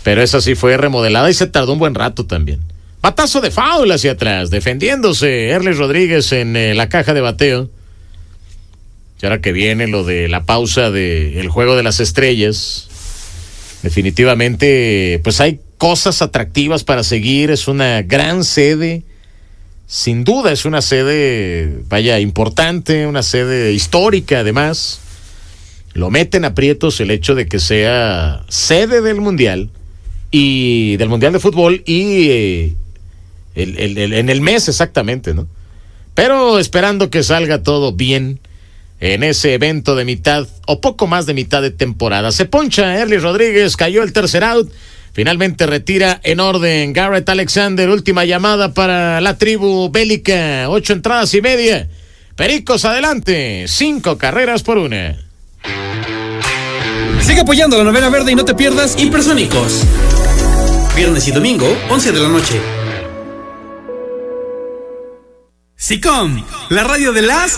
Pero esa sí fue remodelada y se tardó un buen rato también. Batazo de foul hacia atrás, defendiéndose Erles Rodríguez en la caja de bateo. Y ahora que viene lo de la pausa del Juego de las Estrellas, definitivamente pues hay cosas atractivas para seguir. Es una gran sede, sin duda es una sede, vaya, importante, una sede histórica además. Lo meten aprietos el hecho de que sea sede del Mundial y del Mundial de Fútbol y en el mes exactamente, ¿no? Pero esperando que salga todo bien en ese evento de mitad o poco más de mitad de temporada. Se poncha Erles Rodríguez, cayó el tercer out, finalmente retira en orden Garrett Alexander. Última llamada para la tribu bélica, 8 entradas y media. Pericos adelante, 5 carreras por 1. Sigue apoyando la novena verde y no te pierdas Hipersónicos. Viernes y domingo, 11 de la noche. SICOM, la radio de las